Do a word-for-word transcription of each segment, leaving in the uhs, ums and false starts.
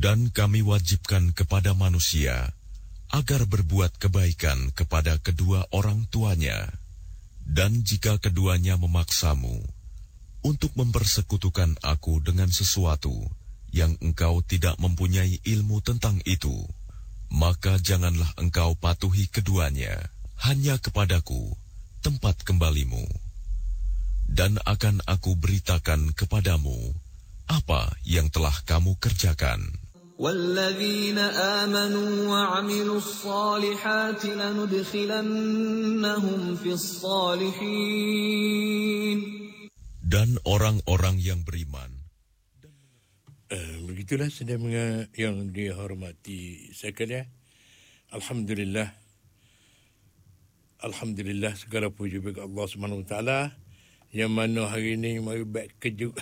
Dan kami wajibkan kepada manusia agar berbuat kebaikan kepada kedua orang tuanya. Dan jika keduanya memaksamu untuk mempersekutukan aku dengan sesuatu yang engkau tidak mempunyai ilmu tentang itu, maka janganlah engkau patuhi keduanya. Hanya kepadaku tempat kembalimu, dan akan aku beritakan kepadamu apa yang telah kamu kerjakan. وَالَّذِينَ آمَنُوا وَعَمِلُوا الصَّالِحَاتِ لَنُدْخِلَنَّهُمْ فِي الصَّالِحِينَ. Dan orang-orang yang beriman. Uh, begitulah sedang yang dihormati sekalian. Alhamdulillah. Alhamdulillah, segala puji bagi Allah Subhanahu Wa Taala yang mana hari ini mari baik kejut.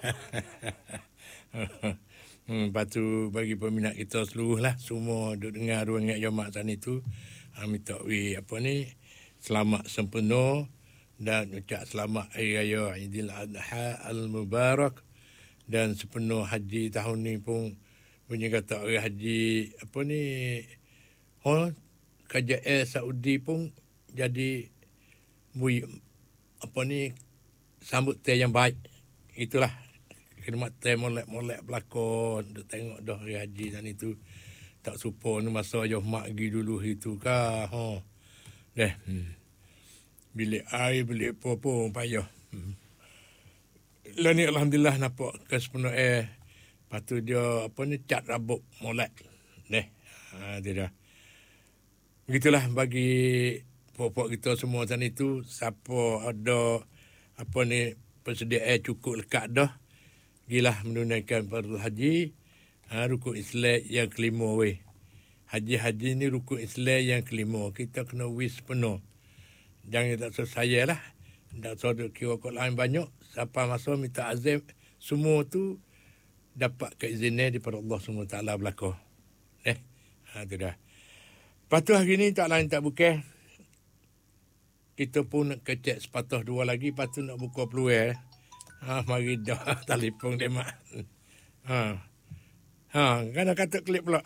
Hmm, lepas tu bagi peminat kita seluruh lah, semua duduk dengar ruangan jamak sana itu, ha, minta we apa ni, selamat sempurna dan ucap selamat Hari Raya Aidil Adha Al-Mubarak, dan sepenuh haji tahun ni pun punya kata orang haji apa ni, oh, kerajaan Saudi pun jadi bui apa ni, sambut teh yang baik. Itulah khidmat teh molek-molek berlakon, duk tengok dah hari haji dan itu tak supo ni masa yo mak gi dulu itu kah, ha. Deh. Hmm. Bilik air, bilik apa-apa payah. Hmm. Lah ni alhamdulillah nampak ke sepenuh eh. Lepas tu dia apa ni, cat rambut molek. Deh. Ha, dia dah. Begitulah bagi pokok kita semua sana itu, siapa ada apa ni persediaan cukup lekat dah, gilah menunaikan fardu haji, ha, rukun Islam yang kelima weh. Haji-haji ni rukun Islam yang kelima. Kita kena wis penuh. Jangan tak selesai lah. Tak sodok kira kot lain banyak. Siapa masa minta azim, semua tu dapat keizinan daripada Allah subhanahu wa taala belaka. Eh, ha, tu dah. Lepas tu hari ni tak lain tak bukan. Kita pun nak kecek sepatah dua lagi. Lepas tu nak buka peluang. Ha, mari dah telefon dia mak. Ha. Ha, kan kata klip pula.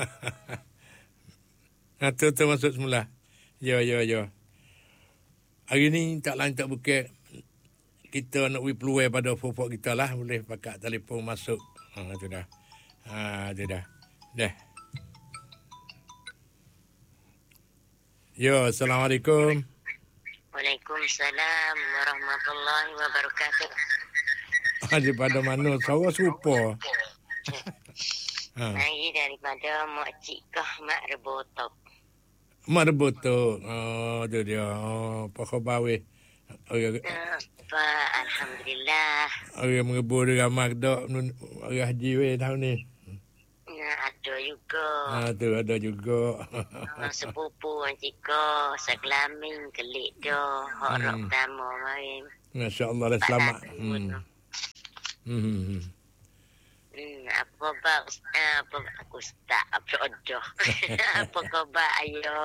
Ha, tu tu masuk semula. Ya, ya, ya. Hari ni tak lain tak bukan. Kita nak beri peluang pada fofok kita lah. Boleh pakai telefon masuk. Ha, tu dah. Ha, tu dah. Dah. Ya, Assalamualaikum. Waalaikumsalam warahmatullahi wabarakatuh. Ah, daripada mana? Suara serupa. Ha. Hari daripada Mak Cikah Mak Rebotok. Mak Rebotok. Oh, tu dia. Oh, apa khabar weh? Okay. Apa, Alhamdulillah. Orang mengebur dengan mak dak orang haji weh tahun ni. Ya, ada juga. Ah, tu ada juga. Ha, sepupu Mak Cikah, sekelamin kelik dah. Hak rok Hmm. pertama main. Masya-Allah dah selamat. Hmm. Hmm. Hmm, apa bab uh, apa aku start apa odoh. Apa khabar ayo?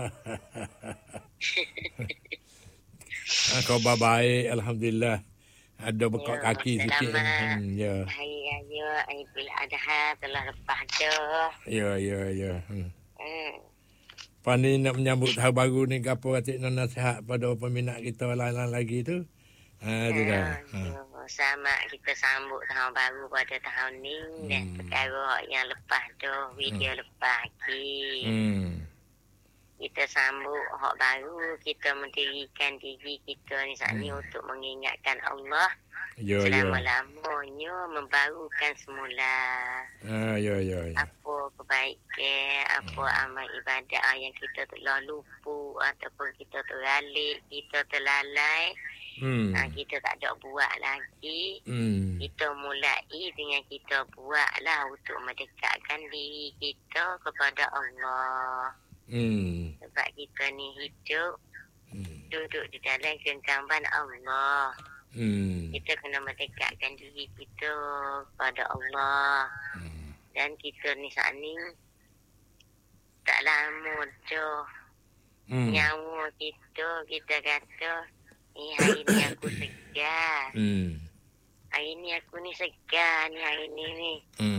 Kau baik, alhamdulillah. Ada bekak Ya, kaki sikit. selamat. Hmm, ya. Hari raya Aidil Adha telah lepas dah. Ya, ya, ya. Hmm. Hmm. Lepas ni nak menyambut tahun baru ni, apa kata nak nasihat pada peminat kita lain-lain lagi tu? Ha, tu dah. Ha. Sama kita sambut tahun baru pada tahun ni hmm. dan perkara yang lepas tu, video hmm. lepas lagi. Hmm. Kita sambut hak baru, kita mendirikan diri kita ni saat ni hmm. untuk mengingatkan Allah ya, selama-lamanya, membarukan semula. Ah, ya, ya, ya. Apa kebaikan, apa hmm. amal ibadah yang kita telah lupa ataupun kita teralik, kita terlalai. Hmm. Ha, kita tak ada buat lagi. Hmm. Kita mulai dengan kita buatlah untuk mendekatkan diri kita kepada Allah. Hmm. Sebab kita ni hidup hmm. duduk di dalam genggaman Allah. Hmm. Kita kena mendekatkan diri kita kepada Allah. Hmm. Dan kita ni saat ni tak lama dah. Hmm. Nyawa kita, kita kata, eh, hari ni aku segar. Hmm. Hari ni aku ni segar ni, hari ni ni. Hmm.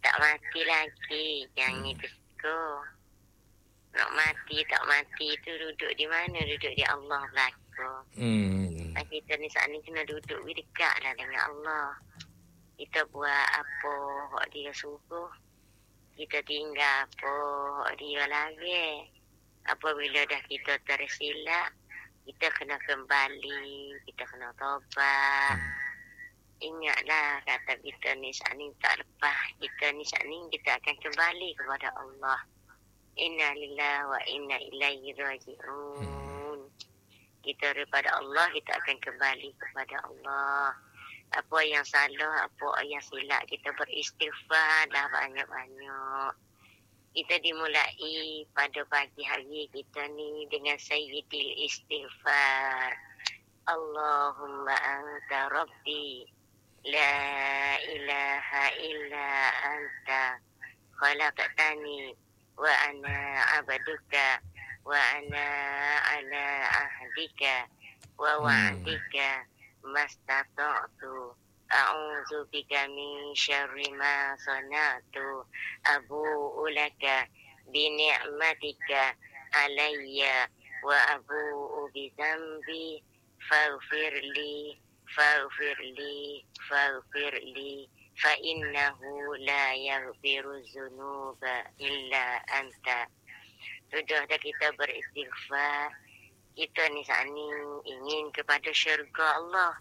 tak mati lagi. Yang itu suka. Nak mati, tak mati tu duduk di mana? Duduk di Allah belaka. Hmm. Kita ni saat ni kena duduk di dekat lah dengan Allah. Kita buat apa hak dia suruh. Kita tinggal apa hak dia lagi. Apabila dah kita tersilap, kita kena kembali, kita kena tobat. Ingatlah kata kita ni saat ni tak lepas. Kita ni saat ni kita akan kembali kepada Allah. Inna lillahi wa inna ilaihi raji'un. Kita daripada Allah, kita akan kembali kepada Allah. Apa yang salah, apa yang silap, kita beristighfar dah banyak-banyak. Kita dimulai pada pagi hari kita ni dengan sayyidil istighfar. Allahumma anta rabbi, la ilaha illa anta, khalaqtani wa ana abduka, wa ana ala ahdika wa wa'dika mastata'tu. A'udzu bika min syarri ma sana'tu. Abu'u laka bi ni'matika alayya wa abu'u bi dzambi faghfirli faghfirli faghfirli fa innahu la yaghfiru dzunuba illa anta. Sudah dah kita beristighfar. Kita ni saat ni ingin kepada syurga Allah.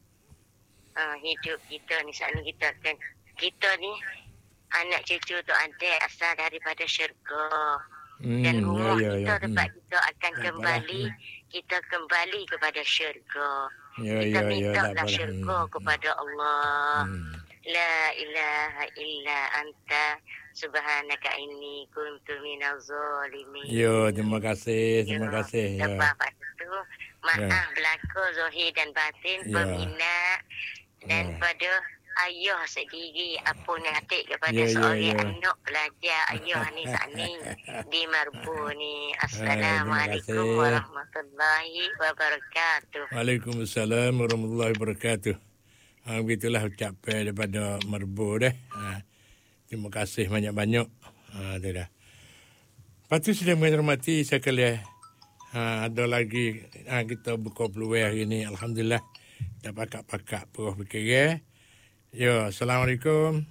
Uh, hidup kita ni saat ni kita akan, kita ni anak cucu tu ada asal daripada syurga. Hmm, dan rumah ya, ya, kita ya. tempat hmm. kita akan tak kembali apalah. Kita kembali kepada syurga. Ya, kita ya, minta ya, lah syurga hmm. kepada Allah. hmm. La ilaha illa anta subhanaka inni kuntu minaz zalimin. Yo, terima kasih, terima Yo, kasih. Lepas ya. itu maaf ya. belaka zahir dan batin ya. peminat dan ya. pada ayah sendiri apa ngatik kepada ya, seorang ya, ya. anak pelajar ayah ni saat ni di Marbu ni. Assalamualaikum warahmatullahi wabarakatuh. Waalaikumsalam warahmatullahi wabarakatuh. Ha, begitulah ucapan daripada Marbu dah. Ha, terima kasih banyak-banyak. Ha, tu dah. Lepas tu sudah menghormati sekalian. Ha, ada lagi ha, kita buka peluang hari ni. Alhamdulillah. Kita pakak-pakak perah berkira. Ya, Assalamualaikum.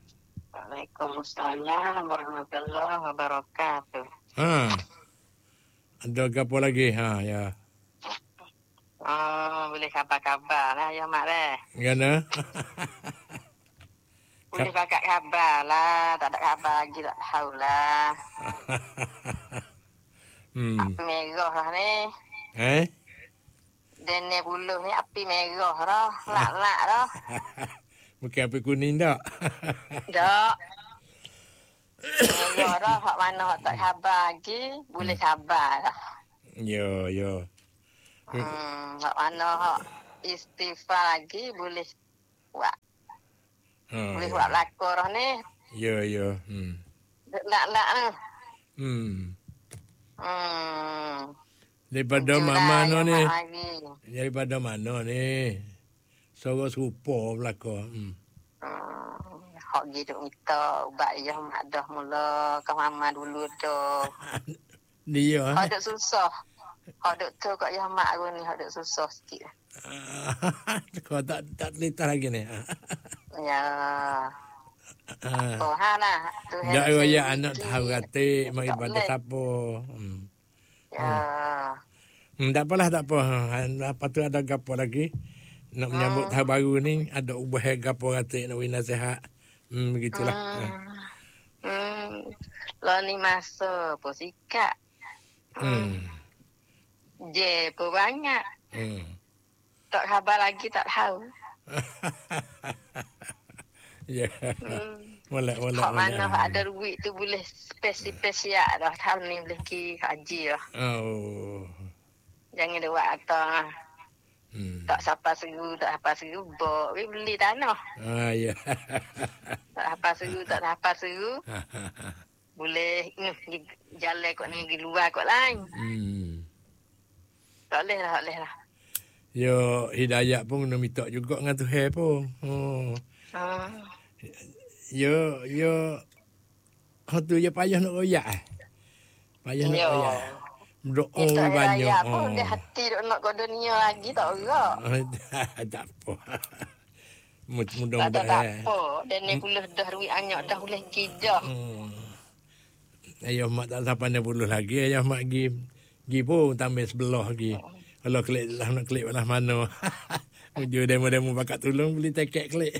Waalaikumsalam warahmatullahi wabarakatuh. Ha. Ada apa lagi? Ha, ya. Oh, boleh khabar-khabar lah ya mak dah. Gana? Boleh pakai khabar lah. Tak ada khabar lagi tak tahu lah. hmm. Api merah lah ni. Eh? Dan ni buluh ni api merah lah. Lak-lak lah. Bukan api kuning tak? Tak. Merah lah. Hak mana hak tak khabar lagi. Boleh khabar lah. Ya, ya. Hmm, hak mana hak istighfar lagi boleh buat. Oh, boleh ya. buat belakor ni. Ya, ya. Hmm. Lak-lak ni. Hmm. Hmm. Daripada mana ni? Daripada mana ni? Suara serupa belakor. Hmm. Hmm. Hak gitu minta ubat ya mak dah mula ke mama dulu tu. Dia. Hak duk susah. Hak duk tu kat ya mak aku ni hak duk susah sikit. Kau tak tak cerita lagi ni. Ya. Oh ha lah. Dak royak anak tahu kata mak ibadah siapa. Hmm. Ya. Hmm, tak apalah tak apa. Apa tu ada gapo lagi? Nak menyambut tahun baru ni ada ubah gapo kata nak beri nasihat. Hmm begitulah. Hmm. Hmm. Lo ni masa posikat. Hmm. Je pun banyak. Hmm. Tak khabar lagi tak tahu. Ya. Hmm. Molek molek. Hak mana hak ada duit tu boleh spesial dah tahun ni boleh pergi haji lah. Oh. Jangan ada buat atas. Hmm. Tak siapa seru, tak siapa seru, bok beli tanah. Ah ya. Tak siapa seru, tak siapa seru. Boleh uh, jalan kot ni pergi luar kot lain. Hmm. Tak boleh lah, tak boleh lah. Yo, hidayah pun kena minta juga dengan Tuhan pun. Oh. Uh. yo yo hang tu ya payah nak royak eh. Payah nak royak. Doa banyak. Ya, pun dia hati duk nak ke dunia lagi tak gerak. Tak apa. Mudah-mudahan. Tak ada apa. Dan ni puluh dah duit anyak dah boleh kidah. Hmm. Ayah mak tak sampai enam puluh lagi. Ayah mak pergi, pergi pun tambah sebelah lagi. Oh. Kalau klik lah, nak klik belah mana. Ujung demo-demo bakat tolong beli tiket klik.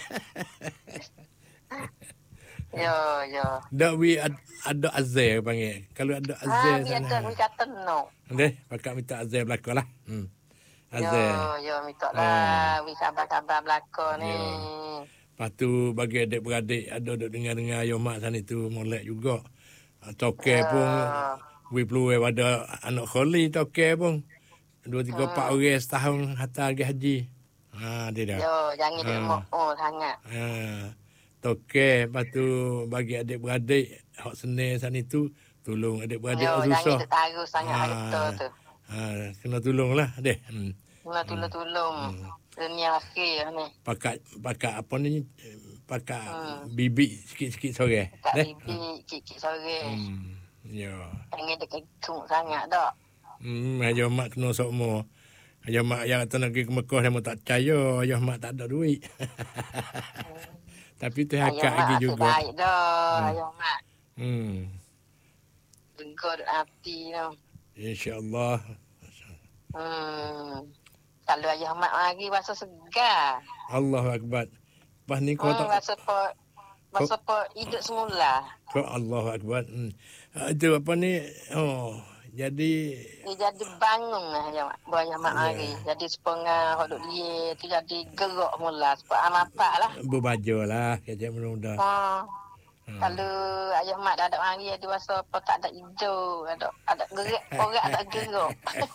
Ya, ya. Dak wi ad, ada azir panggil. Kalau ada azir ah, sana. Ah, dia kata no. Deh, pakat minta azir belakang lah. Hmm. Azir. Ya, ya minta lah. Wi kabar-kabar belakang ni. Lepas tu bagi adik-beradik ada duk dengar-dengar ayah mak sana tu molek juga. Toke ya. Pun wi peluang pada anak kholi toke pun. Dua tiga empat hmm. orang setahun hantar pergi haji. Ha dia dah. Yo, jangan ha. Dia mau oh sangat. Ha. Okey, lepas tu bagi adik-beradik hak seni sana tu tolong adik-beradik yo, susah. Jangan tertaruh sangat ha. Itu tu. Ha, kena tolonglah deh. Hmm. Kena tolong-tolong. Hmm. Dunia akhir ni. Pakat pakat apa ni? Pakat hmm. bibik sikit-sikit sore. Pakat bibik sikit-sikit sore. Hmm. Yo. Jangan terketung sangat dak. Hmm, ayah mak kena sokmo. Ayah mak yang kata nak pergi ke Mekah dia tak percaya. Ayah mak tak ada duit. hmm. Tapi tu hakat lagi juga. Baik dah, hmm. ayah mak. Hmm. Dengar hati tu. InsyaAllah. Hmm. Kalau ayah mak lagi rasa segar. Allahu Akbar. Lepas ni kau hmm, tak... Rasa po, rasa po hidup semula. Kau Allahu Akbar. Hmm. Itu apa ni? Oh... Jadi dia jadi bangun lah ayah mak, ayah mak hari. Yeah. Jadi sepengah hodok dia tu jadi gerak mula sebab amapak lah. Berbaju lah kecik muda. Ha. Hmm. Kalau ayah mak dah ada hari dia rasa apa tak ada hijau, ada ada gerak, orang ada gerak.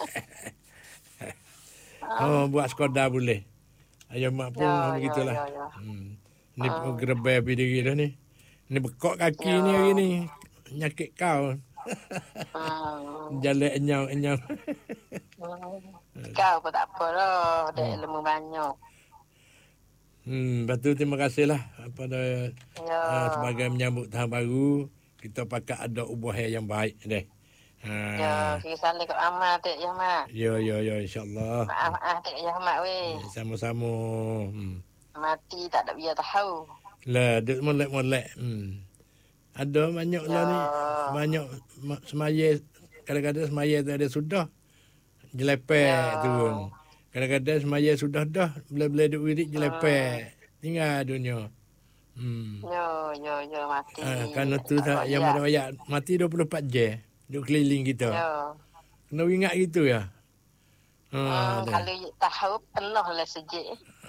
Oh, buat sekolah boleh. Ayah mak pun ya, begitulah. Ya, ya, ya. Hmm. Ni hmm. gerebai api diri dah ni. Ni bekok kaki ya. Ni hari ni. Nyakit kau. hmm. Jalan enyam-enyam. hmm. Kau pun tak apa lah. Ada hmm. ilmu banyak. Hmm, lepas tu terima kasihlah pada ya. uh, sebagai menyambut tahun baru. Kita pakai ada ubuhan yang baik deh. Ha. Ya, kita saling kat amat dek ya mak. Ya ya ya insya-Allah. Maaf dek ya mak weh. Sama-sama. Hmm. Mati tak ada biar tahu. Lah, duk molek-molek. Hmm. Ada banyak ya. Lah ni. Banyak semaya kadang-kadang semaya tu ada sudah jelepek ya. Turun. Kadang-kadang semaya sudah dah bila-bila duk wirid jelepek. Hmm. Tinggal dunia. Hmm. Yo yo yo mati. Ha, kan tu tak yang ada ayat mati dua puluh empat jam. Duk keliling kita. Ya. Kena ingat gitu ya. Ha, hmm, kalau tahu penuh lah sejak.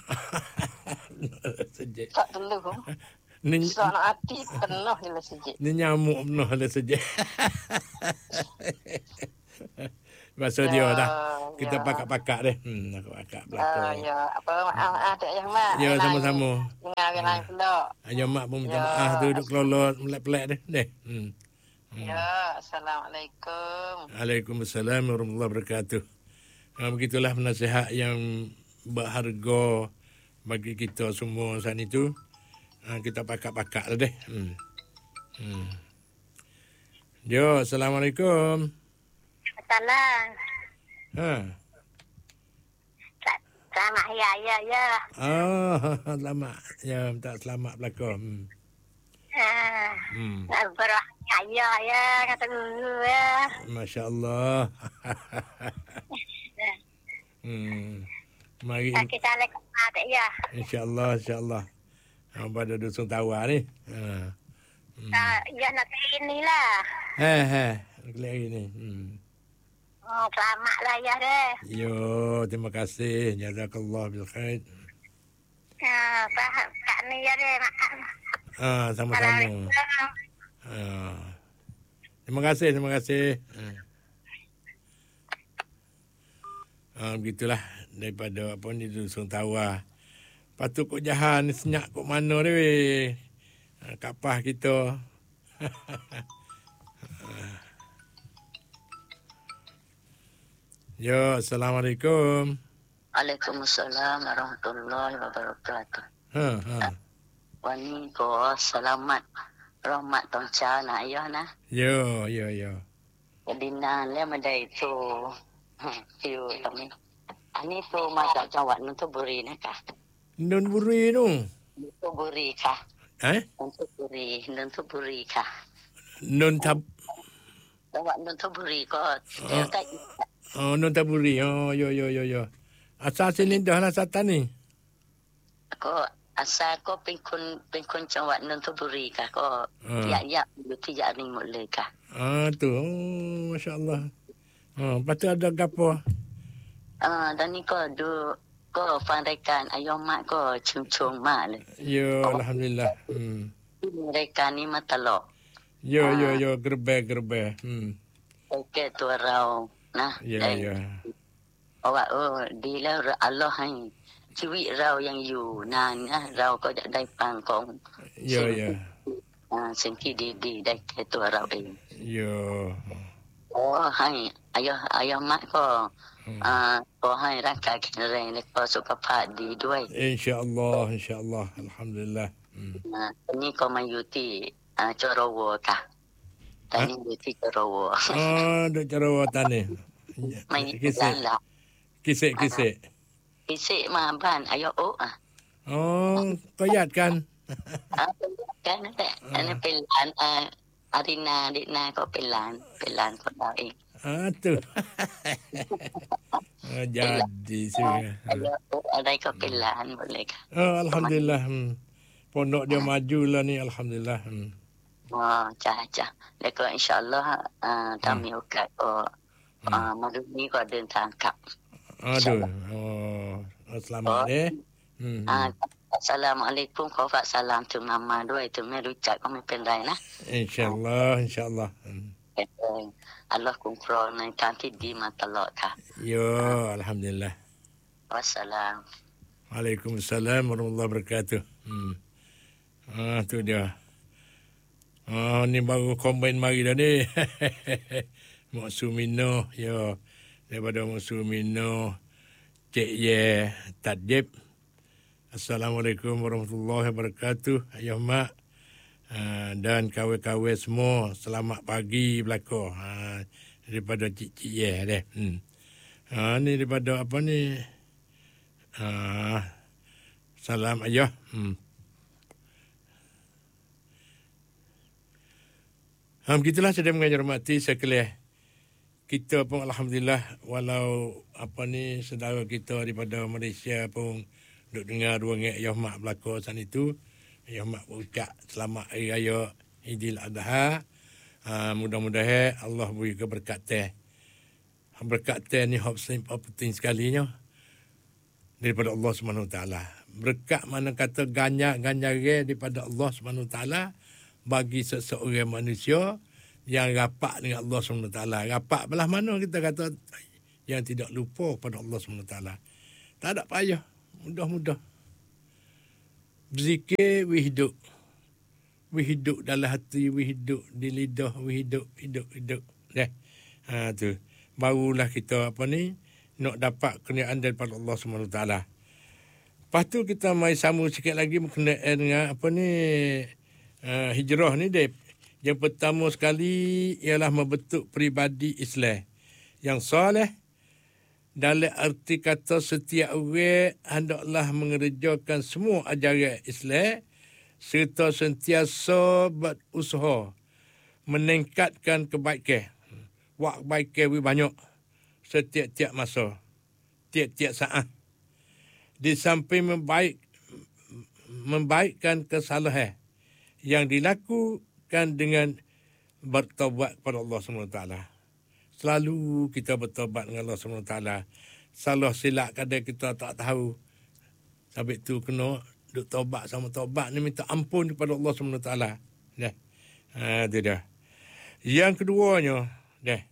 Sejak. Tak dulu. Ni sana hati penuh lah sejak. Ni nyamuk penuh lah sejak. Masa ya, dia dah. Kita ya. Pakak-pakak deh. Hmm, pakak belakang. Uh, ya, apa maaf ada yang mak. Ya, sama-sama. Dengar lain pula. Ayah mak pun minta ya. Maaf tu duk kelolot melek-pelek deh. Deh. Hmm. Hmm. Ya, Assalamualaikum. Waalaikumsalam warahmatullahi wabarakatuh. Ha, begitulah nasihat yang berharga bagi kita semua saat itu. Ha, kita pakak-pakak lah deh. Hmm. Hmm. Yo, Assalamualaikum. Salam. Ha. Selamat ya, ya, ya. Oh, selamat. Ya, minta selamat belakang. Hmm. Ah. Hmm. Berah. Ya, ya, kata dulu ya. Masya Allah. hmm. Mari. Kita lekap ada ya. InsyaAllah, insyaAllah. Pada dusun Tawar ni. Ha. Hmm. Uh, ya, nak ini lah. Heh, heh. Nak ini. Hmm. Oh, selamatlah ya deh. Yo, terima kasih. Jazakallah bil khair. Ya, Pak, Kak ni ya deh, maaf. Ah, sama-sama. Ah. Terima kasih, terima kasih. Ah, begitulah daripada apa ni dusun Tawar. Patut kok jahan ni senyap kok mana dia weh. Ah, kapah kita. Yo, Assalamualaikum. Waalaikumsalam warahmatullahi wabarakatuh. Ha, ha. wani ko selamat rahmat tongca na ayah na. Yo, yo, yo. Jadi na le madai tu. Tiu kami. Ani tu macam Jawa Nuntuburi na ka. Nuntuburi tu. Nuntuburi ka. Eh? Nuntuburi, Nuntuburi ka. Nuntab. Jawa Nuntuburi ko. Oh, Nuntuburi. Oh, yo, yo, yo, yo. Asal sini dah lah satan ni. Ko asal ko pengkun pengkun Jawa Nuntuburi ka ko. Ya yaอยู่ที่ยะนี่หมดเลยค่ะ Ah tu. Oh, masya-Allah. Oh, lepas tu ada gapo? Ah, dan ni ko du ko fan raikan ayo mak ko chung-chung mak le. Yo, alhamdulillah. Hmm. Raikan ni ma talok. Yo, yo, yo, gerbe-gerbe. Hmm. Okey tu rau nah. Ya, ya. Awak oh di lah Allah hai ชีวิตเรายังอยู่นานนะเราก็จะได้ฟังของ Ya, ya. อ่าสิ่งที่ดีๆได้แก่ตัวเราเอง Ya. ขอให้อายะอายะมะก็อ่าขอให้ร่างกายแข็งแรงและก็สุขภาพดีด้วย InsyaAllah, insyaAllah. Alhamdulillah. Hmm. อ่าตอนนี้ก็มาอยู่ที่อ่าจรวค่ะตอนนี้อยู่ที่จรว Oh, duk jerawatan ni. ไม่มีร้านหลับ Kisik-kisik. พิเศษมาบ้านอายะโออ่ะ Oh, kau yat kan? อ่าเป็นกันนั่นแหละอันนี้เป็นหลานอ่าอารินาดินาก็เป็นหลานเป็นหลานของเราเอง Ah, tu. Ah, jadi sudah. อายะโออะไรก็เป็นหลานหมดเลยค่ะ Oh, alhamdulillah. Hmm. Pondok dia maju lah ni, alhamdulillah. Hmm. อ๋อจ้ะจ้ะแล้วก็อินชาอัลลอฮ์อ่าถ้ามีโอกาสก็อ่ามาดูนี้ก็เดินทางกลับ Aduh. Oh, selamat eh. Hmm. อ่าอัสสลามุอะลัยกุมขอฝากสลามถึงมามาด้วยถึงไม่รู้จักก็ไม่เป็นไรนะ InsyaAllah, insyaAllah. Hmm. เอออัลลอฮ์คุ้มครองในทางที่ดีมาตลอดค่ะ Yo, alhamdulillah. วัสสลาม Waalaikumsalam warahmatullahi wabarakatuh. Hmm. Ah, tu dia. Ah, ni baru combine mari dah ni. Mak Sumino, yo. Daripada Mak Sumino, Cik Ye Tadjib. Assalamualaikum warahmatullahi wabarakatuh. Ayah mak. Uh, dan kawan-kawan semua, selamat pagi belako. Uh, daripada Cik-Cik Ye deh. Hmm. Uh, ni daripada apa ni? Uh, salam ayah. Hmm. Um, begitulah sedang mengajar mati sekalian. Kita pun alhamdulillah walau apa ni saudara kita daripada Malaysia pun duk dengar dua ngak ayah mak belako san itu. Ayah mak ucap selamat hari raya Idul Adha. Uh, mudah-mudahan Allah beri keberkatan. Berkatan ni hak penting sekali nya daripada Allah Subhanahu Wa Taala. Berkat mana kata ganyak-ganyak daripada Allah Subhanahu Wa Taala bagi seseorang manusia yang rapat dengan Allah Subhanahu Wa Taala. Rapat belah mana kita kata yang tidak lupa pada Allah Subhanahu Wa Taala. Tak ada payah, mudah-mudah. Berzikir, we hidup. We hidup dalam hati, we hidup di lidah, we hidup, hidup, hidup. Dah. Ha tu. Barulah kita apa ni nak dapat kenyataan daripada Allah Subhanahu Wa Taala. Lepas tu kita mai sambung sikit lagi berkenaan dengan apa ni uh, hijrah ni Dep. Yang pertama sekali ialah membentuk peribadi Islam yang soleh. Dalam arti kata setiap orang hendaklah mengerjakan semua ajaran Islam serta sentiasa berusaha meningkatkan kebaikan. Wak kebaikan lebih banyak setiap-tiap masa, tiap-tiap saat. Di samping membaik, membaikkan kesalahan yang dilakukan dengan bertaubat kepada Allah subhanahu wa taala. Selalu kita bertaubat dengan Allah subhanahu wa taala. Salah silap kadang kita tak tahu. Sampai tu kena duk taubat sama taubat ni minta ampun kepada Allah subhanahu wa taala. Dah. Ha tu dah. Yang keduanya, dah.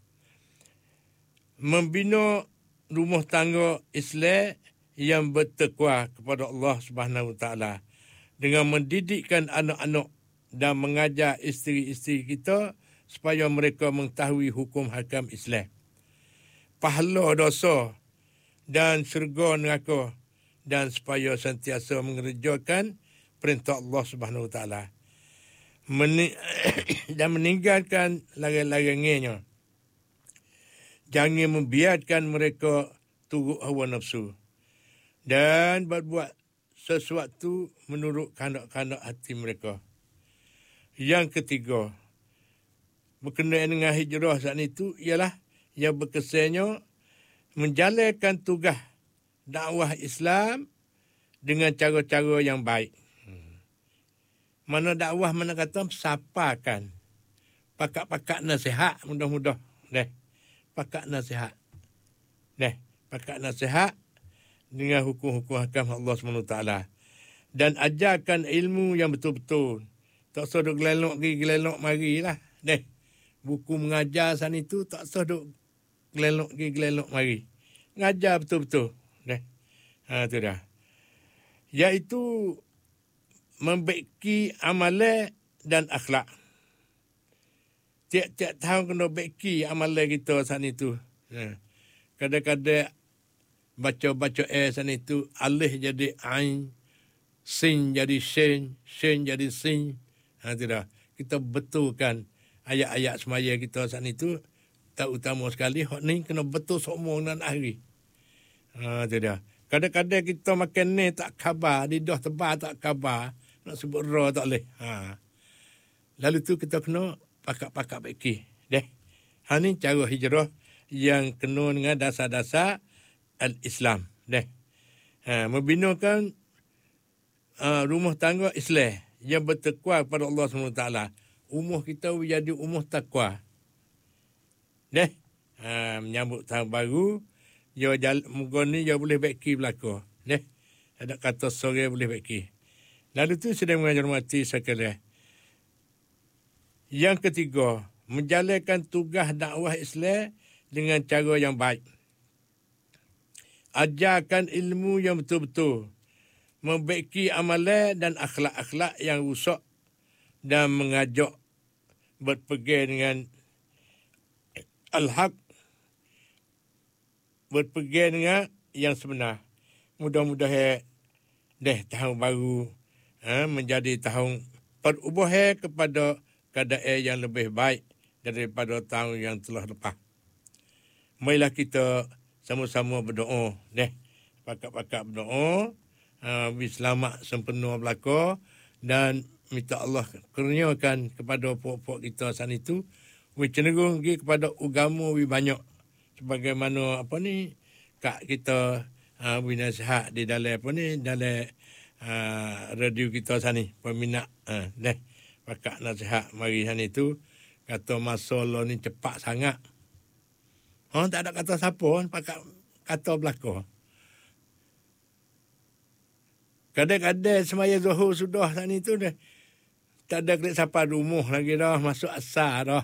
Membina rumah tangga Islam yang bertakwa kepada Allah Subhanahu wa taala dengan mendidikkan anak-anak dan mengajar isteri-isteri kita supaya mereka mengetahui hukum hakam Islam. Pahala dosa dan syurga neraka dan supaya sentiasa mengerjakan perintah Allah Subhanahu Wa Taala. Men- dan meninggalkan larang-larangnya. Jangan membiarkan mereka turut hawa nafsu. Dan berbuat sesuatu menurut kehendak-kehendak hati mereka. Yang ketiga, berkenaan dengan hijrah saat itu ialah yang berkesannya menjalankan tugas dakwah Islam dengan cara-cara yang baik. Mana dakwah mana kata sapakan. Pakat-pakat nasihat mudah-mudah. Deh. Pakat nasihat. Deh. Pakat nasihat dengan hukum-hukum hakam Allah subhanahu wa taala. Dan ajarkan ilmu yang betul-betul. Tak usah duk gelelok pergi, gelelok mari lah. Deh. Buku mengajar sana itu tak usah duk gelelok pergi, gelelok mari. Ngajar betul-betul. Deh. Ha, tu dah. Iaitu membaiki amalan dan akhlak. Tiap-tiap tahun kena baiki amalan kita saat itu. Ha. Kadang-kadang baca-baca eh saat itu, alih jadi ain, sin jadi shin, shin jadi sin. Ha, tidak. Kita betulkan ayat-ayat semaya kita saat itu. Tak utama sekali, hak ni kena betul semua dan hari. Ha, tidak. Kadang-kadang kita makan ni tak khabar, lidah tebal tak khabar. Nak sebut raw tak boleh. Ha. Lalu tu kita kena pakat-pakat baiki. Deh. Ha ni cara hijrah yang kena dengan dasar-dasar al-Islam. Deh. Ha, membinakan uh, rumah tangga Islam yang bertakwa kepada Allah subhanahu wa taala. Umur kita menjadi umur takwa. Deh. Ha, menyambut tahun baru, yo jalan muka ni yo boleh baiki belaka. Deh. Ada kata sore boleh baiki. Lalu tu sedang menghormati sekalian. Yang ketiga, menjalankan tugas dakwah Islam dengan cara yang baik. Ajarkan ilmu yang betul-betul. Membaiki amalan dan akhlak-akhlak yang rusak dan mengajak berpegang dengan al-haq, berpegang dengan yang sebenar. Mudah-mudahan deh tahun baru Ha, menjadi tahun perubahan kepada keadaan yang lebih baik daripada tahun yang telah lepas. Marilah kita sama-sama berdoa. Deh, pakat-pakat berdoa. Ha, selamat sempurna belaka. Dan minta Allah kurniakan kepada puak-puak kita saat itu. We cenderung pergi kepada agama we banyak. Sebagaimana apa ni, kak kita ha, we nasihat di dalam apa ni, dalam Uh, radio kita sani peminat uh, deh pakat nasihat mari sani tu kata masa lo ni cepat sangat. Oh tak ada kata siapa pakat kata belaka. Kadang-kadang semaya zuhur sudah sani tu dah tak ada klik siapa rumah lagi dah masuk asar dah.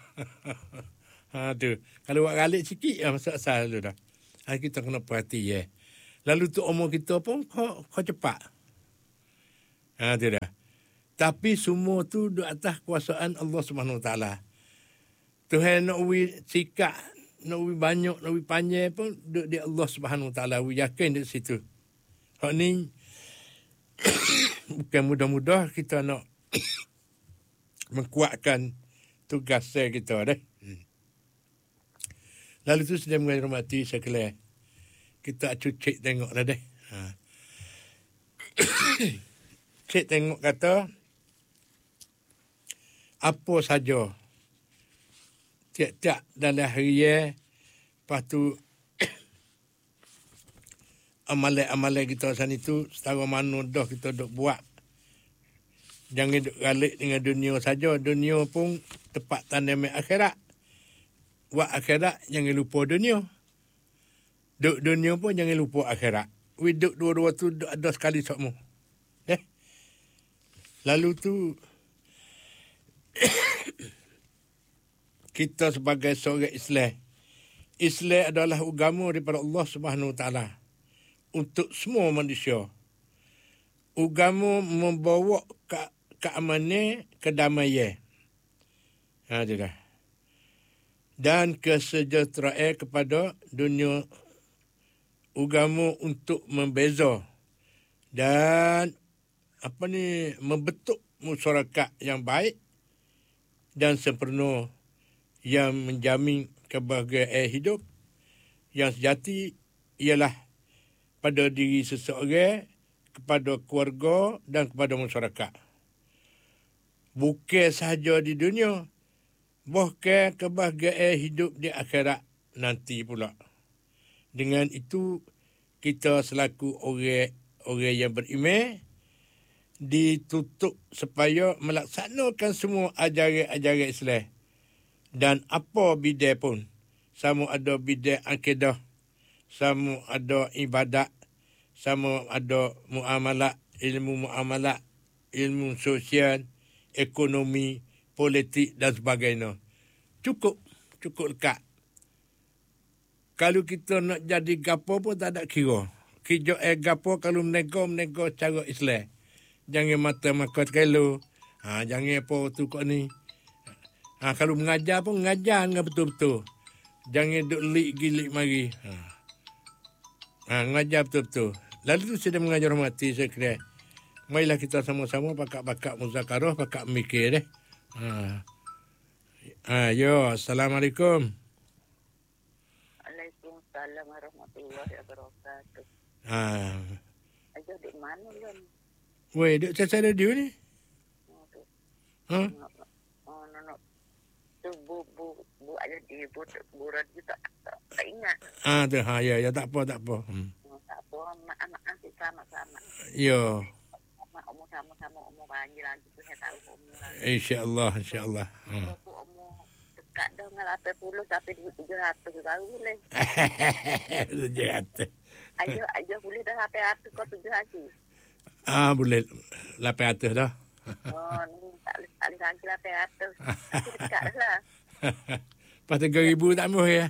Ha tu kalau buat galik sikit lah masuk asar tu dah. Ha, kita kena perhati ya. Lalu tu umur kita pun kau, kau cepat. Ha, tidak. Tapi semua tu di atas kuasaan Allah Subhanahu Wa Taala. Tuhan nak wi sikap, nak wi banyak, nak wi panjang pun di Allah Subhanahu Wa Taala. Wi yakin di situ. Hak ni bukan mudah-mudah kita nak mengkuatkan tugas saya kita dah. Lalu tu sedang menghormati sekalian. Kita cucik tengok dah deh. Ha. Cik tengok kata apa saja tiap-tiap dalam hari lepas tu amalan-amalan kita sana itu setara mana dah kita duk buat. Jangan duk galik dengan dunia saja. Dunia pun tepat tandem akhirat. Buat akhirat jangan lupa dunia. Duk dunia pun jangan lupa akhirat. We duk dua-dua tu duk ada sekali semua. Eh? Lalu tu kita sebagai seorang Islam, Islam adalah agama daripada Allah Subhanahu Wa Taala untuk semua manusia. Agama membawa ke keamanan, kedamaian. Ha dah. Dan kesejahteraan kepada dunia. Agama untuk membeza dan apa ni membentuk masyarakat yang baik dan sempurna yang menjamin kebahagiaan hidup yang sejati ialah pada diri seseorang, kepada keluarga dan kepada masyarakat. Bukan sahaja di dunia, bahkan kebahagiaan hidup di akhirat nanti pula. Dengan itu, kita selaku orang orang yang beriman ditutup supaya melaksanakan semua ajaran-ajaran Islam dan apa bidang pun, sama ada bidang akidah, sama ada ibadat, sama ada muamalah, ilmu muamalah, ilmu sosial, ekonomi, politik dan sebagainya. Cukup, cukup lekat. Kalau kita nak jadi gapo pun tak ada kira. Kerja eh gapo kalau menego, menego cara Islam. Jangan mata makot kalau. Ha, jangan apa tu kok ni. Ha, kalau mengajar pun mengajar dengan betul-betul. Jangan duk lik gilik mari. Ha. Ha, mengajar betul-betul. Lalu tu saya mengajar mati saya kira. Marilah kita sama-sama pakak-pakak muzakarah, pakak mikir deh. Ha. Ha, yo, Assalamualaikum. Waalaikumsalam warahmatullahi wabarakatuh. Ha. Aja di mana Lon? Weh, duk cari radio ni? Ha? Oh, no, no. Tu bu bu bu ada di bu bu radio tak tak ingat. Ah, tu ha ya, ya tak apa tak apa. Hmm. Tak apa, anak-anak nanti sama-sama. Yo. Umur sama-sama umur banyak lagi tu saya tahu umur. Insya-Allah, insya-Allah. Hmm. Umur dekat dah dengan lapan puluh sampai tujuh ratus baru boleh. tujuh ratus. Ayo, ayo boleh dah lapan ratus kau tujuh lagi. Ah, boleh lapan ratus dah. Oh, ni tak boleh tak boleh lagi lapan ratus. Dekat lah. Pas tiga ribu tak mau ya.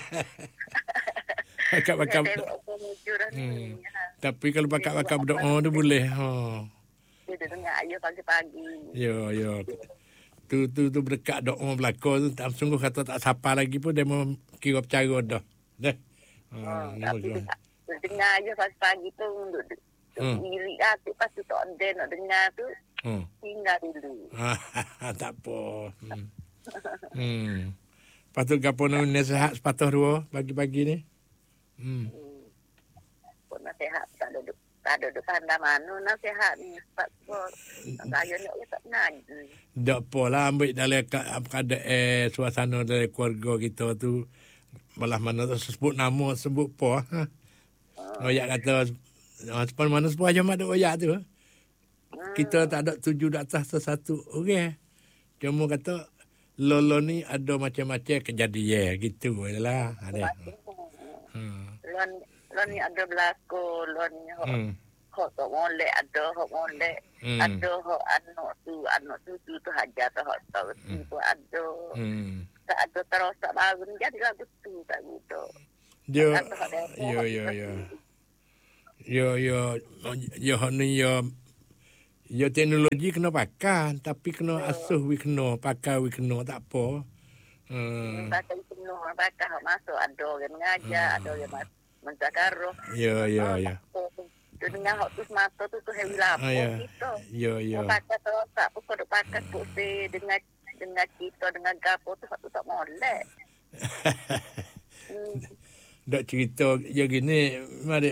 Pakak-pakak. Hmm. Tapi kalau pakak-pakak berdoa tu boleh. Ha. Dia dengar ayah pagi-pagi. Yo, yo. Tu tu tu berdekat doa belaka tu tak sungguh kata tak sapa lagi pun dia mau kira bercara dah. Dah. Ha, tapi dengar ayah pagi-pagi tu duduk Hmm. diri lah. Lepas tu tak ada nak dengar tu. Hmm. Tinggal dulu. Tak apa. Hmm. hmm. Lepas tu kapal nak nasihat sepatah dua pagi-pagi ni. Hmm. Pun nasihat tak ada tak ada depan dah mana nasihat ni. Sebab saya ni tak ngaji. Tak apalah ambil dalam keadaan eh, suasana dari keluarga kita tu. Malah mana tu sebut nama sebut apa. Ha? Oh. Oyak kata sepan mana sebuah jam ada oyak tu. Kita tak ada tuju di atas satu orang. Cuma kata lolo ni ada macam-macam kejadian gitu lah. Ada. Hmm. Lon lon ni ada berlaku, lon ni hok hmm. hok tak molek ada hok molek. Hmm. Ada hok anak tu, anak tu tu tu hajar tu hok tahu tu tu ada. Hmm. Tak ada terus tak baru jadi lagu tu tak gitu. Dia yo yo yo. Yo yo yo ni yo yo teknologi kena pakai tapi kena asuh we kena pakai we kena tak apa. Hmm. Pakai kena pakai masuk ada orang mengajar, hmm. ada orang menzakarah. Yo yo yo. Tu dengar hak tu semata tu tu heavy lapor gitu. Yo yo. Pakai tu tak pukul duk pakai putih dengan dengan kita dengan gapo tu hak tu tak molek. hmm. Dak cerita ya gini mari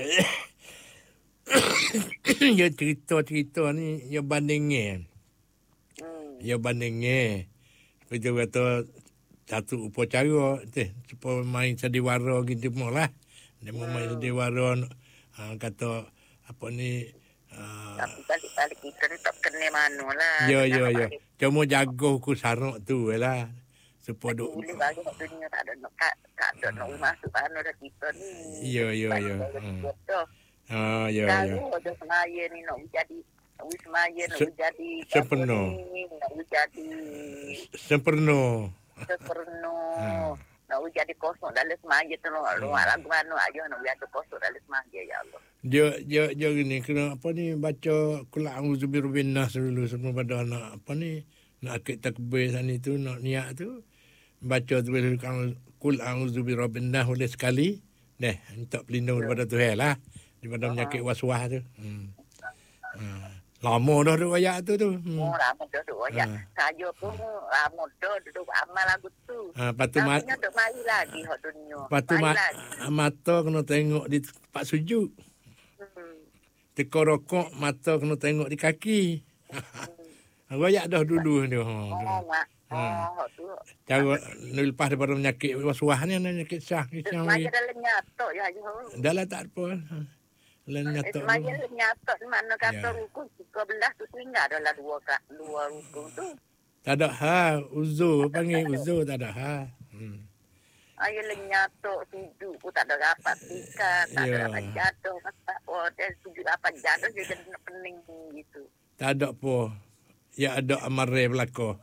ya cerita-cerita ni ya bandingnya. Hmm. Ya bandingnya. Kita kata satu upacara tu supaya main sediwara gitu malah. Dia mau main sediwara uh, kata apa ni uh, tapi balik-balik kita ni tak kena mana lah. Ya ya ya. Cuma jaga hukum syarak tu lah. Supaya duk boleh bagi dunia tak ada nak tak ada nak masuk mana dah kita ni. Ya ya ya. Ah, ya, ya. Kalau ada semaya ni nak jadi, nak semaya nak Se- jadi. Sempurna. Nak jadi. Sempurna. Sempurna. Hmm. Nak jadi kosong dalam semaya tu. Nak luar lagu mana aja nak jadi kosong dalam semaya, ya Allah. Dia, dia, dia gini, kena apa ni, baca Qul a'udzu birabbin nas dulu sebelum pada nak, apa ni, nak akid takbir sana tu, nak niat tu. Baca tu Qul a'udzu birabbin nas oleh sekali. Dah, minta pelindung daripada Tuhan lah. Daripada penyakit was-was tu. Hmm. Ha. Lama dah duduk wayak tu tu. Hmm. Oh, lama dah duduk wayak. Ha. Saya pun lama dah duduk amal lagu tu. Ha, lepas tu mat... duduk mari lagi hak dunia. Lepas tu mat... mata kena tengok di tempat sujud. Hmm. Tekor rokok, mata kena tengok di kaki. Hmm. Wayak dah dulu dia. Oh, oh mak. Ha. Oh, tu. Cara lepas daripada penyakit was-was ni, penyakit sah. Semaya dah lenyatok ya. Dah lah tak apa. Lenyatok. Semaya lenyatok mana kata ya. Rukun tiga belas tu tinggal adalah dua dua rukun tu. Tak ada ha, uzur panggil uzur tak ada ha. Hmm. Ayo lenyatok tidur pun tak ada rapat tingkat, tak ya. Ada rapat jatuh, tak oh dan tujuh rapat jatuh dia jadi pening gitu. Tak ada apa. Ya ada amare berlaku.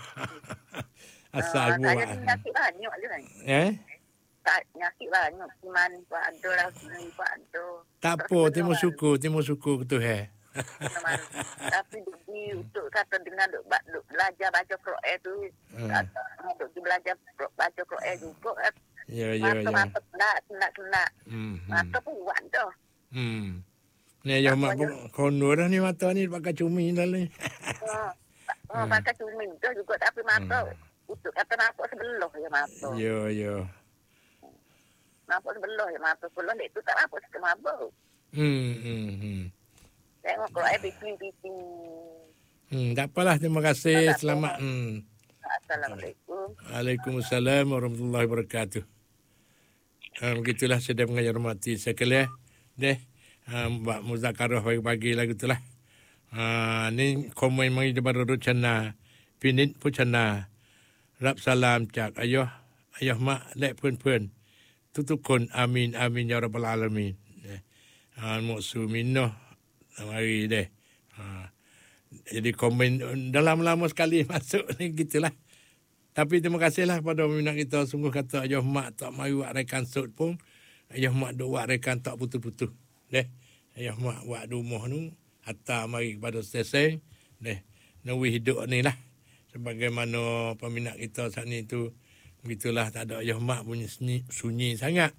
Asal uh, buat. Saya nyakit banyak je kan. Eh? Tak nyakit banyak. Cuman pun ada lah. Pun ada. Tak apa. Timu syukur. Timu syukur tu he. Tapi di untuk kata dengan duk, duk belajar baca Quran tu. Hmm. Untuk belajar baca Quran juga. Ya, ya, ya. Mata-mata kena, kena, kena. Hmm. Mata pun buat dah. Hmm. Ni yang mak kono dah ni mata ni pakai cumi dah ni. Oh, oh hmm. pakai cumi dah juga tapi mata hmm. untuk kata nampak sebelah ya mata. Ya, ya. Nampak sebelah ya mata. Sebelah ni tu tak nampak sekemabau. Hmm, hmm, hmm. Tengok kalau saya bising-bising. Hmm, tak apalah. Terima kasih. Tak selamat. Hmm. Assalamualaikum. Waalaikumsalam warahmatullahi wabarakatuh. Um, begitulah sedang mengajar hormati sekalian. Deh. Um, Mbak Muzakarah pagi-pagi lagu tu lah. Uh, ni komen mari daripada Rucana. Pinit Pucana. Rap salam cak. Ayuh. Ayuh mak. Lek pun-pun. Tutukun. Amin. Amin. Ya Rabbal Alamin. Uh, Moksu Minoh. Mari deh. Uh, jadi komen dalam lama sekali masuk ni gitulah. Tapi terima kasihlah pada peminat kita. Sungguh kata ayuh mak tak mari buat rekan sud pun. Ayuh mak duk buat rekan tak putus-putus. Deh, ayah mak buat rumah tu, hantar mari kepada stesen. Deh, nawi hidup ni lah. Sebagaimana peminat kita saat ni tu, begitulah tak ada ayah mak punya sunyi, sunyi sangat.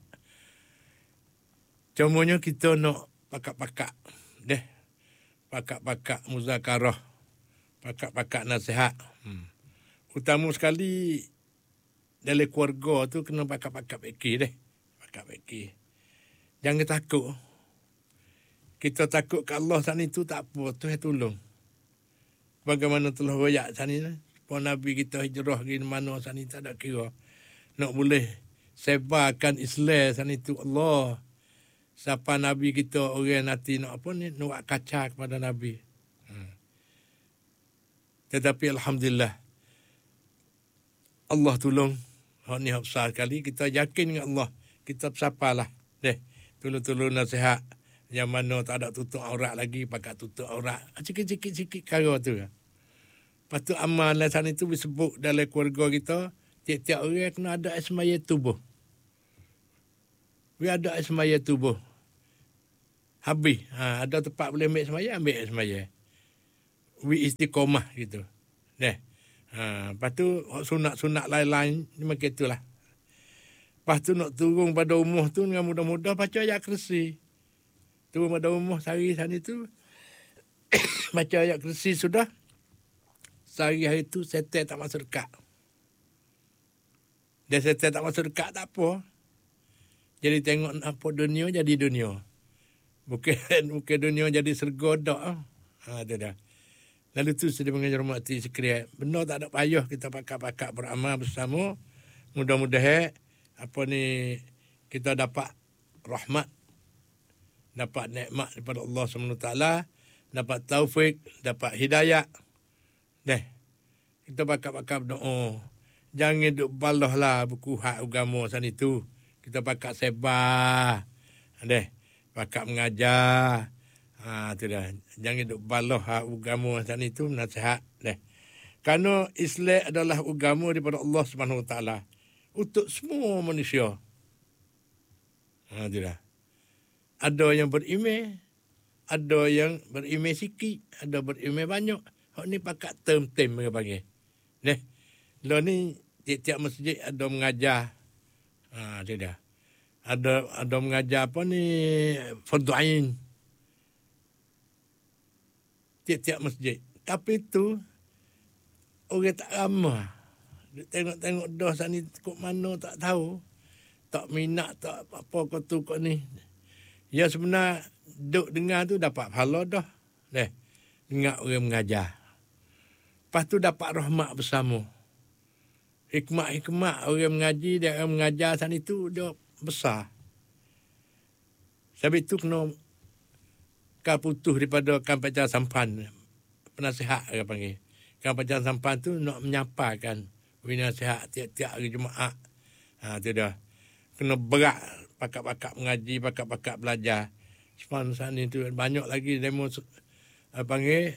Cumanya kita nak pakak-pakak. Deh, pakak-pakak muzakarah. Pakak-pakak nasihat. Hmm. Utama sekali, dalam keluarga tu kena pakak-pakak fikir deh. Pakak fikir. Jangan takut. Kita takut ke Allah saat ni tu tak apa. Tuhan tolong. Bagaimana telah royak saat ni. Supaya Nabi kita hijrah ke mana saat ni tak ada kira. Nak boleh sebarkan Islam saat ni tu Allah. Siapa Nabi kita orang nanti nak apa ni. Nak kaca kepada Nabi. Hmm. Tetapi Alhamdulillah. Allah tolong. Hak ni hak besar sekali. Kita yakin dengan Allah. Kita bersapalah. Deh. Tolong-tolong nasihat. Yang mana tak ada tutup aurat lagi, pakai tutup aurat. Sikit-sikit-sikit kara tu. Lepas tu amal sana itu disebut dalam keluarga kita, tiap-tiap orang kena ada asmaya tubuh. We ada asmaya tubuh. Habis. Ha, ada tempat boleh ambil asmaya, ambil asmaya. We istiqomah gitu. Deh. Ha, lepas tu sunat-sunat lain-lain, macam itulah. Lepas tu nak turun pada umur tu dengan mudah-mudah baca ayat kursi. Turun pada umur sehari sana tu. Baca ayat kursi sudah. Sehari hari tu setel tak masuk dekat. Dia setel tak masuk dekat tak apa. Jadi tengok apa dunia jadi dunia. Bukan, bukan dunia jadi sergodak. Ha, tu dah. Lalu tu sedang mengajar hormati sekalian. Benar tak ada payah kita pakak-pakak beramal bersama. Mudah-mudahan apa ni kita dapat rahmat, dapat nikmat daripada Allah subhanahu wa taala, dapat taufik, dapat hidayah. Deh. Kita pakak-pakak berdoa. Jangan duk balah lah buku hak agama sana itu. Kita pakak sebar. Deh. Pakak mengajar. Ha, tu dah. Jangan duk balah hak agama sana itu, nasihat. Deh. Kerana Islam adalah agama daripada Allah subhanahu wa taala untuk semua manusia. Ha, tu dah. Ada yang beriman, ada yang beriman sikit, ada beriman banyak. Hak ni pakat term-term mereka panggil. Deh. Lo ni tiap-tiap masjid ada mengajar. Ha, tu dah. Ada ada mengajar apa ni? Fardu ain. tiap-tiap masjid. Tapi tu orang tak ramah. Dia tengok-tengok dah sana ni kok mana tak tahu. Tak minat tak apa kau tu kau ni. Ya sebenar duk dengar tu dapat pahala dah. Deh. Dengar orang mengajar. Lepas tu dapat rahmat bersama. Hikmat-hikmat orang mengaji dan orang mengajar sana tu dia besar. Sebab itu kena kau putus daripada Kampung Sampan. Penasihat orang panggil. Kampung Sampan tu nak menyampaikan nasihat tiap-tiap hari Jumaat. Ha, tu dah. Kena berat pakak-pakak mengaji, pakak-pakak belajar. Sampan sana tu banyak lagi demo apa panggil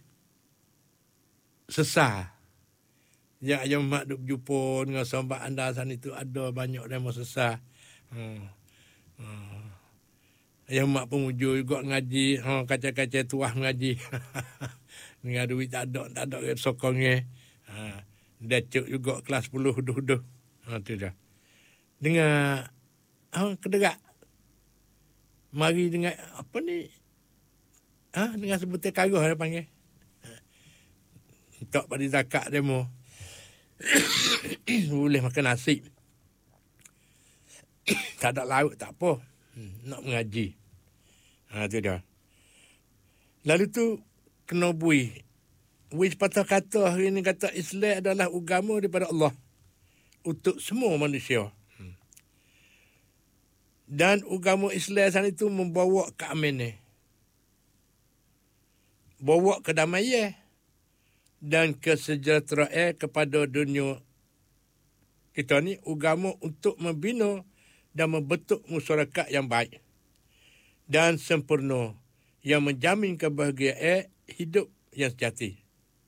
sesar. Yang ayam mak duk berjumpa dengan sahabat anda sana itu ada banyak demo sesar. Hmm. Hmm. Ayam mak penguju juga ngaji, ha, kaca-kaca tuah ngaji. Dengan duit tak ada, tak ada yang sokongnya. Ha, dia cuk juga kelas sepuluh duh-duh. Ha, tu dah. Dengan ha, kederak. Mari dengan apa ni? Ha, dengan sebutir karuh dia panggil. Tak pada zakat demo. Boleh makan nasi. Tak ada lauk tak apa. Hmm, nak mengaji. Ha, tu dah. Lalu tu kena bui. Bui sepatah kata hari ni kata Islam adalah agama daripada Allah. Untuk semua manusia. Hmm. Dan agama Islam sana itu membawa keamanan. Bawa kedamaian dan kesejahteraan kepada dunia kita ni. Agama untuk membina dan membentuk masyarakat yang baik dan sempurna yang menjamin kebahagiaan hidup yang sejati.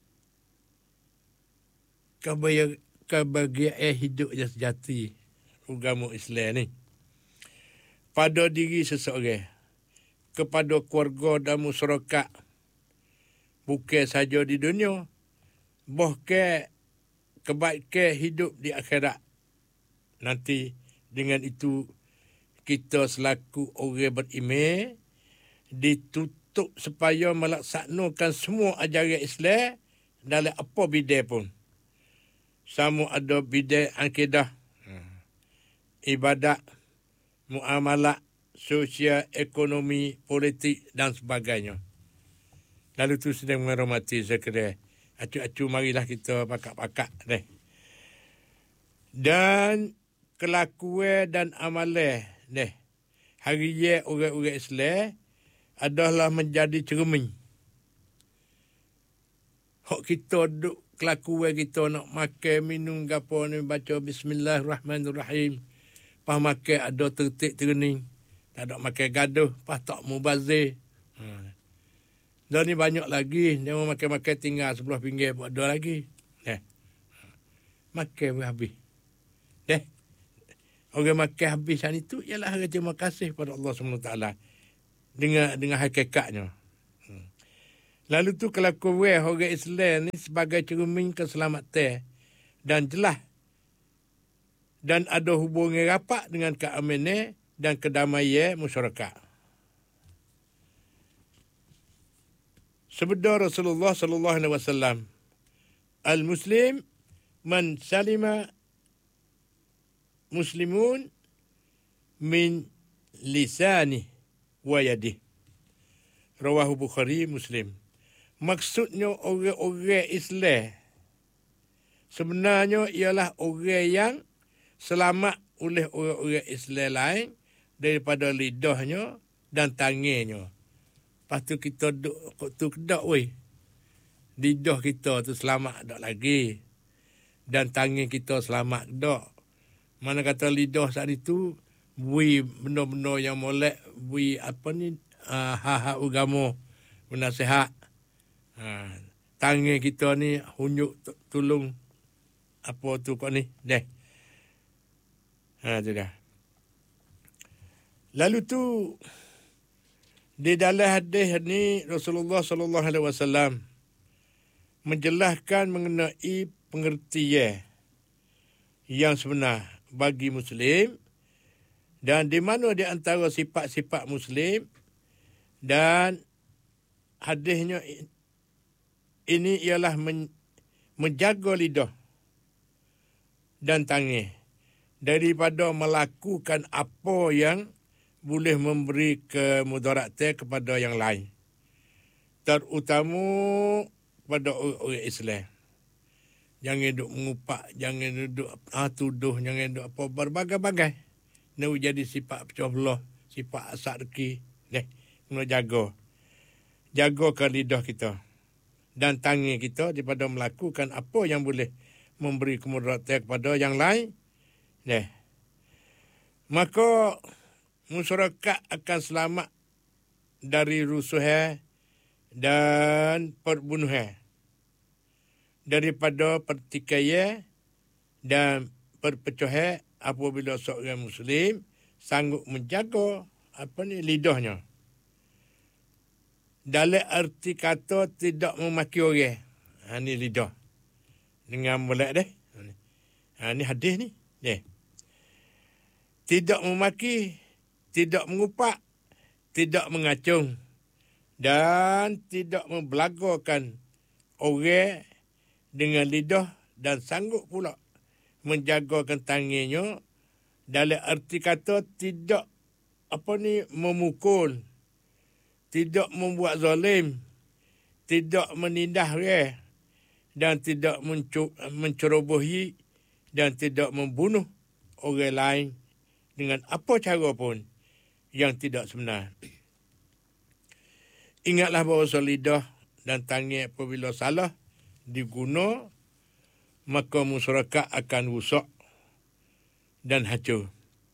Kebahagiaan hidup yang sejati agama Islam ni pada diri seseorang, kepada keluarga dan masyarakat, bukan saja di dunia, bahkan kebaikan hidup di akhirat nanti. Dengan itu, kita selaku orang beriman ditutup supaya melaksanakan semua ajaran Islam dalam apa bidang pun. Sama ada bidang akidah, ibadat, muamalah, sosial, ekonomi, politik dan sebagainya. Lalu tu sedang menghormati sekalian. Acu-acu marilah kita pakak-pakak deh. Dan kelakuan dan amalan deh hari ye orang-orang Islam adalah menjadi cermin. Hak kita duk kelakuan kita nak makan minum gapo ni baca bismillahirrahmanirrahim. Pas makan ada tertik terning. Tak ada makan gaduh, pas tak mubazir. Ha. Dan ni banyak lagi dia mau makan-makan tinggal sebelah pinggir buat ada lagi. Deh. Makan habis. Deh. Orang makan habis sana itu ialah orang terima kasih pada Allah subhanahu wa taala dengan dengan hakikatnya. Hmm. Lalu tu kelakuan orang Islam ni sebagai cermin keselamatan dan jelas dan ada hubungan rapat dengan keamanan dan kedamaian masyarakat. Sabda Rasulullah sallallahu alaihi wasallam, al-muslim man salima muslimun min lisani wa yadih. Rawahu Bukhari Muslim. Maksudnya orang-orang Islam sebenarnya ialah orang yang selamat oleh orang-orang Islam lain daripada lidahnya dan tangannya. Lepas tu kita duk tu kedak weh. Lidah kita tu selamat dak lagi. Dan tangan kita selamat dak. Mana kata lidah saat itu, bui benda-benda yang molek, bui apa ni, uh, hak-hak agama, menasihat. Uh, tangan kita ni, hunjuk tolong, apa tu kau ni, deh. Ha, tu dah. Lalu tu, di dalam hadis ni, Rasulullah sallallahu alaihi wasallam menjelaskan mengenai pengertian yang sebenar bagi Muslim dan di mana di antara sifat-sifat Muslim dan hadisnya ini ialah men, menjaga lidah dan tangan daripada melakukan apa yang boleh memberi kemudaratan kepada yang lain, terutama pada orang Islam. Jangan duk mengupak, jangan duk ah, tuduh, jangan duk apa berbagai-bagai. Nak jadi sifat pecah belah, sifat asak reki. Deh, kena jaga. Jagakan lidah kita dan tangan kita daripada melakukan apa yang boleh memberi kemudaratan kepada yang lain. Deh. Maka masyarakat akan selamat dari rusuhan dan perbunuhan, daripada pertikaian dan perpecahan apabila seorang Muslim sanggup menjaga apa ni lidahnya. Dalam arti kata tidak memaki orang. Ha, ni lidah. Dengan molek deh. Ha, ni hadis ni. Deh. Tidak memaki, tidak mengupak, tidak mengacung dan tidak membelagakan orang dengan lidah, dan sanggup pula menjagakan tangannya dalam arti kata tidak apa ni memukul, tidak membuat zalim, tidak menindas orang, dan tidak mencerobohi dan tidak membunuh orang lain dengan apa cara pun yang tidak sebenar. Ingatlah bahawa lidah dan tangan apabila salah diguna, maka masyarakat akan rusak dan hancur.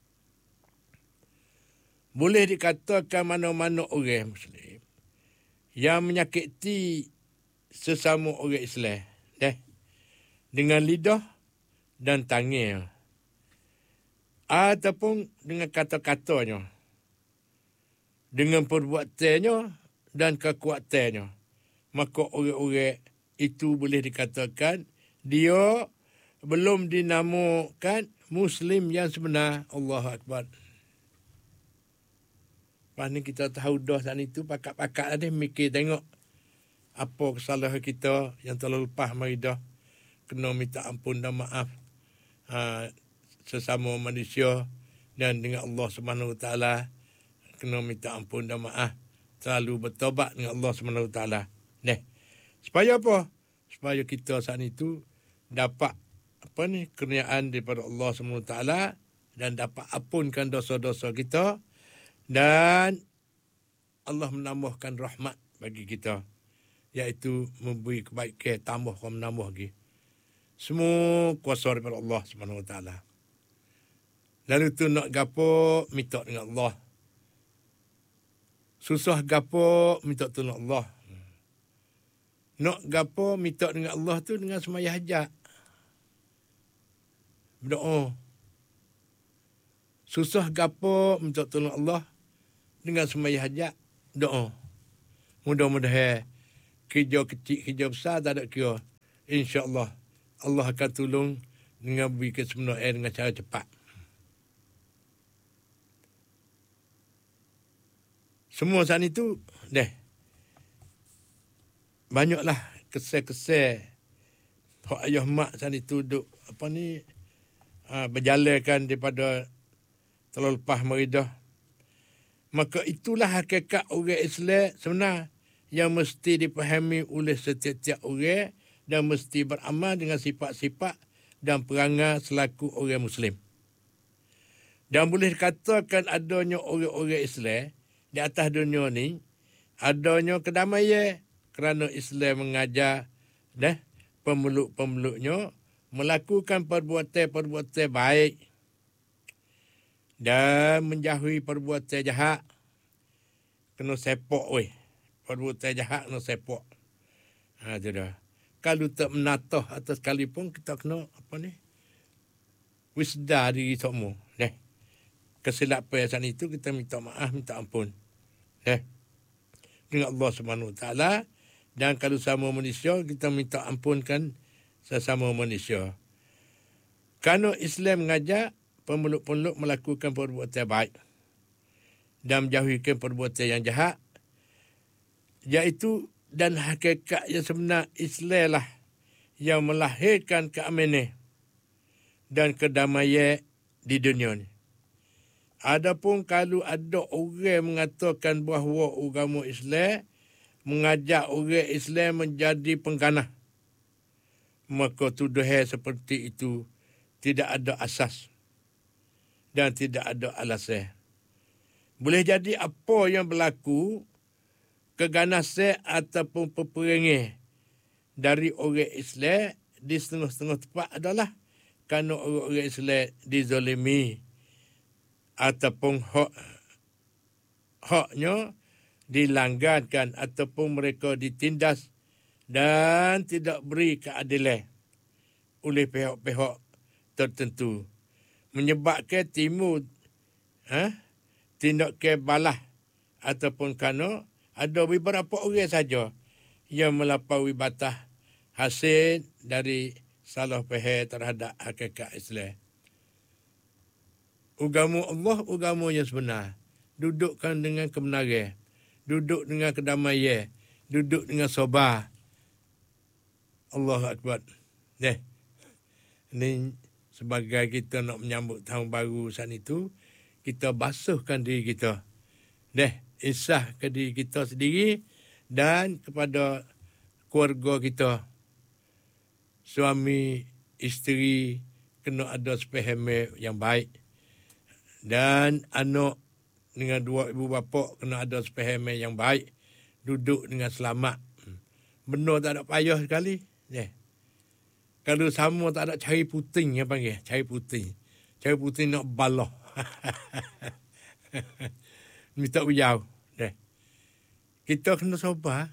Boleh dikatakan mana-mana orang Muslim yang menyakiti sesama orang Islam, deh, dengan lidah dan tangan, ataupun dengan kata-katanya, dengan perbuatannya dan kekuatannya, maka orang-orang itu boleh dikatakan dia belum dinamakan Muslim yang sebenar. Allahu Akbar. Lepas ni kita tahu dah saat itu, pakat-pakat tadi mikir tengok apa kesalahan kita yang terlalu lepas mari dah. Kena minta ampun dan maaf ha, sesama manusia, dan dengan Allah Subhanahu Wa Taala kena minta ampun dan maaf, selalu bertobat dengan Allah Subhanahu Wa Taala. Neh. Supaya apa? Supaya kita saat itu dapat apa ni kurniaan daripada Allah Subhanahu Wa Taala dan dapat ampunkan dosa-dosa kita, dan Allah menambahkan rahmat bagi kita, iaitu memberi kebaikan, tambah dan menambah lagi. Semua kuasa daripada Allah Subhanahu Wa Taala. Lalu tu nak gapo minta dengan Allah. Susah gapo minta tolong Allah. Nak gapo minta dengan Allah tu dengan semaya hajat. Berdoa. Susah gapo minta tolong Allah dengan semaya hajat, doa. Mudah-mudahan kerja kecil, kerja besar tak ada kira. InsyaAllah Allah akan tolong dengan beri kesemenaan dengan cara cepat. Semua saat itu, deh, banyaklah kesal-kesal hak ayah mak saat itu duk apa ni uh, berjalankan daripada terlalu lepas meridah. Maka itulah hakikat orang Islam sebenar yang mesti dipahami oleh setiap-tiap orang dan mesti beramal dengan sifat-sifat dan perangai selaku orang Muslim. Dan boleh dikatakan adanya orang-orang Islam di atas dunia ni, adanya kedamaian kerana Islam mengajar dah pemeluk-pemeluknya melakukan perbuatan-perbuatan baik dan menjauhi perbuatan jahat. Kena sepok weh. Perbuatan jahat kena sepok. Ha, tu dah. Kalau tak menatah atas sekalipun, kita kena apa ni? Wisda diri semua. Dah. Kesilapan saat itu kita minta maaf, minta ampun. Dah. Dengan Allah Subhanahu Wa Taala. Dan kalau sama manusia, kita minta ampunkan sesama manusia. Kerana Islam mengajar pemeluk-pemeluk melakukan perbuatan baik dan menjauhikan perbuatan yang jahat, iaitu dan hakikat yang sebenar Islam lah yang melahirkan keamanan dan kedamaian di dunia ni. Adapun kalau ada orang mengatakan bahawa agama Islam mengajak orang Islam menjadi pengganah, maka tuduhan seperti itu tidak ada asas dan tidak ada alasan. Boleh jadi apa yang berlaku, keganasan ataupun peperangan dari orang Islam di setengah-setengah tempat adalah kerana orang-orang Islam dizalimi ataupun hak haknya dilanggarkan ataupun mereka ditindas dan tidak beri keadilan oleh pihak-pihak tertentu, menyebabkan timbul ha, tindakan balas ataupun kerana ada beberapa orang saja yang melampaui batas hasil dari salah faham terhadap hakikat Islam. Agama Allah, agama yang sebenar. Dudukkan dengan kebenaran. Duduk dengan kedamaian. Duduk dengan sabar. Allahu Akbar. Deh. Ini sebagai kita nak menyambut tahun baru saat itu, kita basuhkan diri kita. Deh, isah ke diri kita sendiri dan kepada keluarga kita. Suami, isteri kena ada sepahaman yang baik. Dan anak dengan dua ibu bapa kena ada sepahaman yang baik. Duduk dengan selamat. Benar tak ada payah sekali. Yeah. Kalau sama tak ada cari puting yang panggil. Cari puting. Cari puting nak balah. Minta ujau. Yeah. Kita kena sabar.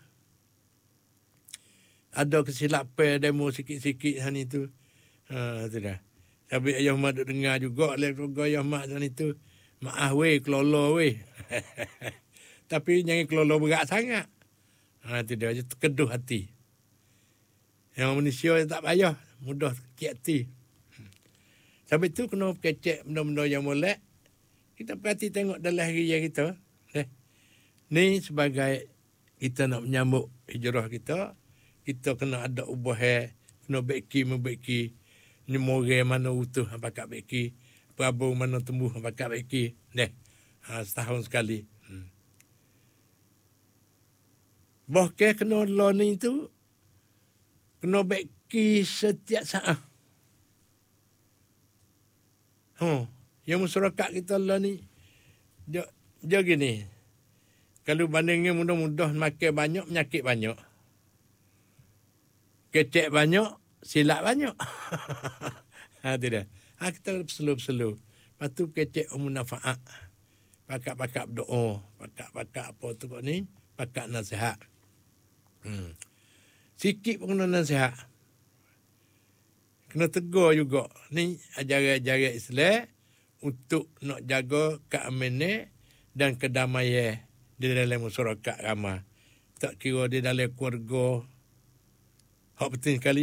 Ada kesilapan demo sikit-sikit sana itu. Ha, tu dah. Tapi ayah mak duk dengar juga oleh keluarga ayah mak sana itu. Maaf weh, kelolo weh. Tapi jangan kelolo berat sangat. Ha, tu dah. Terkeduh hati. Yang manusia yang tak payah. Mudah sakit hati. Sampai tu kena kecek benda-benda yang molek. Kita perhati tengok dalam hari yang kita. Eh. Ni sebagai kita nak menyambut hijrah kita. Kita kena ada ubahan. Kena beki, membeki. Ni morai mana utuh, pakat beki. Perabung mana tumbuh, pakat beki. Deh. Ha, setahun sekali. Hmm. Bahkan kena law ni tu. Kena beki setiap saat. Ha. Yang masyarakat kita lah ni. Dia, dia gini. Kalau bandingnya mudah-mudah makan banyak, penyakit banyak. Kecek banyak, silap banyak. Ha, tidak. Ha, kita slow-slow. Lepas tu kecek manfaat. Pakak-pakak berdoa. Pakak-pakak apa tu kok ni. Pakak nasihat. Hmm. Sikit pun kena nasihat. Kena tegur juga. Ni ajaran-ajaran Islam untuk nak jaga keamanan dan kedamaian di dalam masyarakat ramai. Tak kira di dalam keluarga. Hak penting sekali